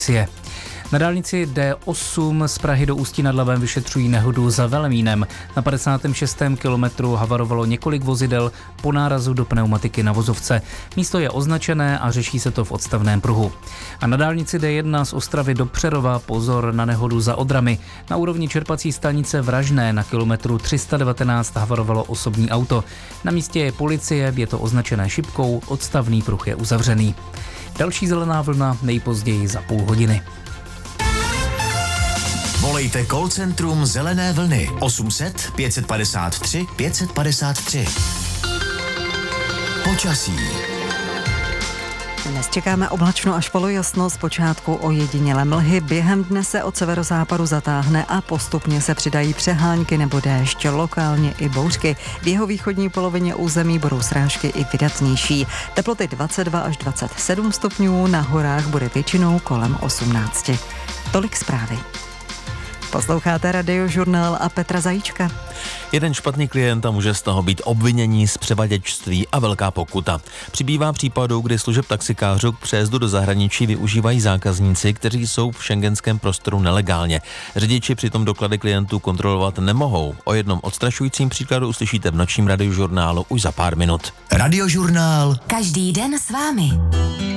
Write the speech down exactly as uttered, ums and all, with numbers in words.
Na dálnici D osm z Prahy do Ústí nad Labem vyšetřují nehodu za Velemínem. Na padesátém šestém kilometru havarovalo několik vozidel po nárazu do pneumatiky na vozovce. Místo je označené a řeší se to v odstavném pruhu. A na dálnici D jedna z Ostravy do Přerova pozor na nehodu za Odrami. Na úrovni čerpací stanice Vražné na kilometru tři sta devatenáct havarovalo osobní auto. Na místě je policie, je to označené šipkou, odstavný pruh je uzavřený. Další zelená vlna nejpozději za půl hodiny. Volejte call centrum Zelené vlny osm set pět padesát tři pět padesát tři. Počasí. Dnes čekáme oblačno až polojasno, zpočátku ojedinělé mlhy, během dne se od severozápadu zatáhne a postupně se přidají přehánky nebo déšť, lokálně i bouřky. V jeho východní polovině území budou srážky i vydatnější. Teploty dvacet dva až dvacet sedm stupňů, na horách bude většinou kolem osmnáct. Tolik zprávy. Posloucháte Radiožurnál a Petra Zajíčka. Jeden špatný klient a může z toho být obvinění z převaděčství a velká pokuta. Přibývá případů, kdy služeb taxikářů k přejezdu do zahraničí využívají zákazníci, kteří jsou v schengenském prostoru nelegálně. Řidiči přitom doklady klientů kontrolovat nemohou. O jednom odstrašujícím příkladu uslyšíte v nočním Radiožurnálu už za pár minut. Radiožurnál. Každý den s vámi.